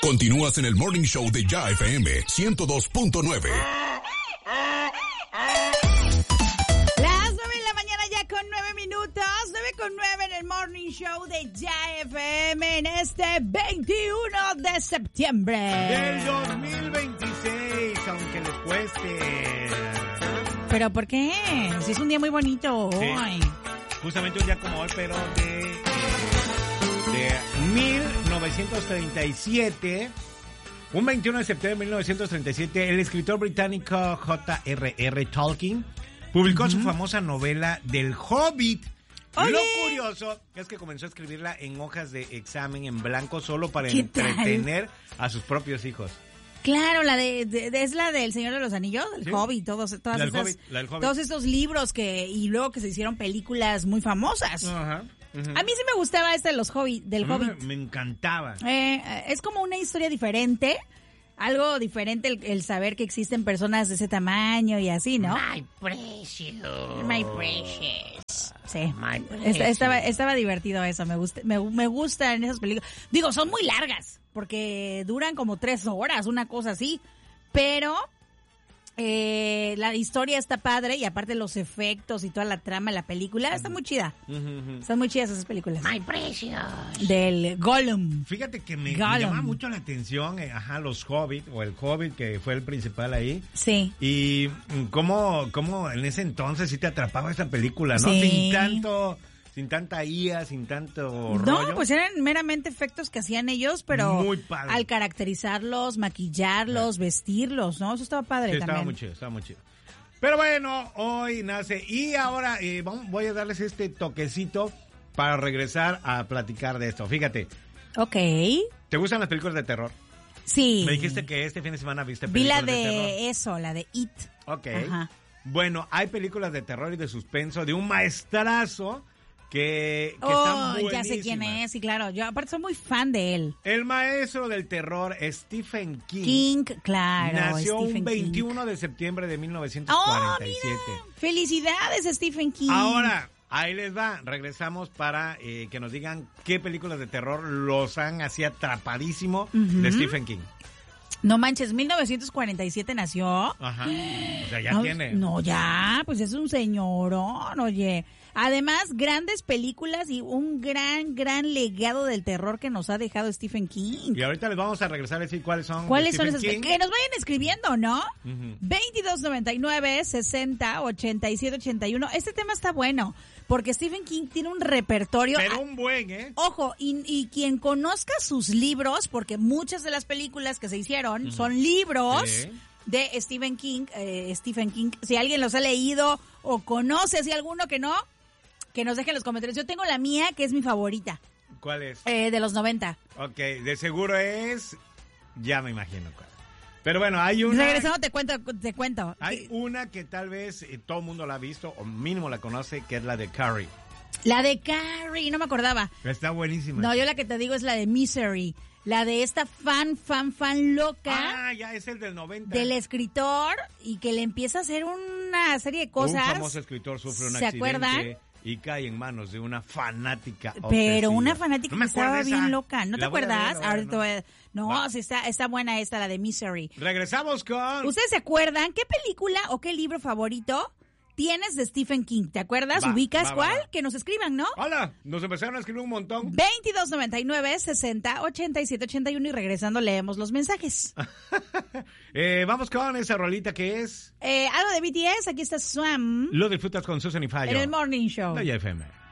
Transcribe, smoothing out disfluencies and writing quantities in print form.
Continúas en el Morning Show de Ya FM 102.9. Las 9 de la mañana ya con 9 minutos, 9:09 en el Morning Show de Ya FM en este 21 de septiembre. Del 2026, aunque les cueste. ¿Pero por qué? Si es un día muy bonito hoy. Sí. Justamente un día como hoy, pero de 1937, un 21 de septiembre de 1937, el escritor británico J.R.R. Tolkien publicó su famosa novela del Hobbit. Oye. Lo curioso es que comenzó a escribirla en hojas de examen en blanco solo para ¿Qué tal? entretener a sus propios hijos. Claro, la es la del Señor de los Anillos, el Sí. Hobbit, todos estos libros y luego que se hicieron películas muy famosas. Ajá. A mí sí me gustaba esta de los Hobbit, del Hobbit. Me encantaba. Es como una historia diferente, algo diferente el saber que existen personas de ese tamaño y así, ¿no? My precious. My precious. Sí. My precious. Estaba divertido eso, me gustan esas películas. Digo, son muy largas, porque duran como 3 horas, una cosa así, pero la historia está padre y aparte los efectos y toda la trama de la película está muy chida. Están muy chidas esas películas. My precious. Del Gollum. Fíjate que me Gollum. llama mucho la atención, los Hobbit, o el Hobbit, que fue el principal ahí. Sí. Y cómo en ese entonces sí te atrapaba esta película, ¿no? Sí. Sin tanta IA, sin tanto No, rollo. pues eran meramente efectos que hacían ellos, pero Muy padre. al caracterizarlos, maquillarlos, vestirlos, ¿no? Eso estaba padre Sí, también. estaba muy chido. Pero bueno, hoy nace. Y ahora voy a darles este toquecito para regresar a platicar de esto. Fíjate, Ok. ¿te gustan las películas de terror? Sí. Me dijiste que este fin de semana viste Vi la películas de terror. de eso, la de It. Ok. Ajá. Bueno, hay películas de terror y de suspenso de un maestrazo que están buenísimas. Ya sé quién es, sí, claro. Yo aparte soy muy fan de él. El maestro del terror, Stephen King. King, claro. Nació Stephen un 21 King. de septiembre de Oh, 1947. mira. Felicidades, Stephen King. Ahora, ahí les va. Regresamos para que nos digan qué películas de terror los han así atrapadísimo de Stephen King. No manches, 1947 nació. Ajá. O sea, ya No, tiene. No, ya, pues es un señorón, oye. Además, grandes películas y un gran legado del terror que nos ha dejado Stephen King. Y ahorita les vamos a regresar a decir cuáles son. ¿Cuáles son Stephen esas? King. Que nos vayan escribiendo, ¿no? Ujú. 2299-60-87-81. Este tema está bueno, porque Stephen King tiene un repertorio. Pero un buen, ¿eh? Ojo, y quien conozca sus libros, porque muchas de las películas que se hicieron son libros Sí. de Stephen King. Si alguien los ha leído o conoce, si alguno que no, que nos deje en los comentarios. Yo tengo la mía, que es mi favorita, ¿Cuál es? de los 90. Ok, de seguro es. Ya me imagino cuál. Pero bueno, hay una. Regresando te cuento. Hay una que tal vez todo el mundo la ha visto, o mínimo la conoce, que es la de Carrie. La de Carrie, no me acordaba. Está buenísima. No, yo la que te digo es la de Misery. La de esta fan loca Ah, ya es el del 90. del escritor y que le empieza a hacer una serie de cosas. Un famoso escritor sufre un ¿Se accidente acuerdan? y cae en manos de una fanática Pero obsesiva. una fanática No me que estaba acuerdo esa. bien loca. ¿No te La voy a ver, acuerdas? la voy a ver, Ahorita voy a- No, Va. sí está buena esta, la de Misery. Regresamos con... ¿Ustedes se acuerdan qué película o qué libro favorito tienes de Stephen King? ¿Te acuerdas? Va, ¿Ubicas va, cuál? va. Que nos escriban, ¿no? Hola, nos empezaron a escribir un montón. 2299-60-87-81 y regresando leemos los mensajes. Vamos con esa rolita que es... Algo de BTS, aquí está Swam Lo disfrutas con Susan y Fallo. en el Morning Show. de FM.